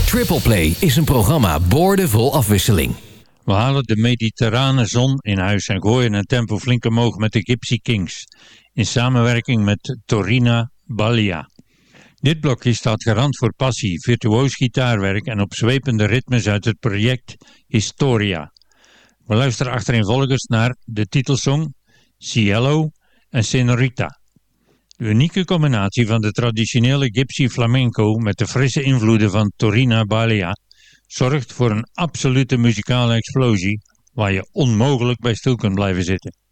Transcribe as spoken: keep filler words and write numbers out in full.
Triple Play is een programma boordevol afwisseling. We halen de mediterrane zon in huis en gooien een tempo flink omhoog met de Gypsy Kings, in samenwerking met Torina Ballia. Dit blokje staat garant voor passie, virtuoos gitaarwerk en opzwepende ritmes uit het project Historia. We luisteren achtereenvolgens naar de titelsong, Cielo en Senorita. De unieke combinatie van de traditionele Gypsy flamenco met de frisse invloeden van Torina Ballia zorgt voor een absolute muzikale explosie waar je onmogelijk bij stil kunt blijven zitten.